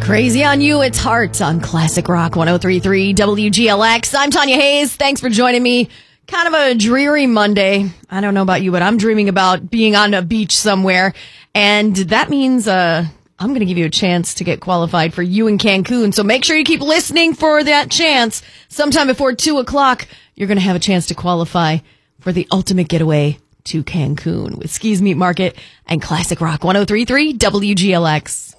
Crazy on You, it's Heart on Classic Rock 103.3 WGLX. I'm Tanya Hayes. Thanks for joining me. Kind of a dreary Monday. I don't know about you, but I'm dreaming about being on a beach somewhere. And that means I'm going to give you a chance to get qualified for you in Cancun. So make sure you keep listening for that chance. Sometime before 2 o'clock, you're going to have a chance to qualify for the ultimate getaway to Cancun with Skis Meat Market and Classic Rock 103.3 WGLX.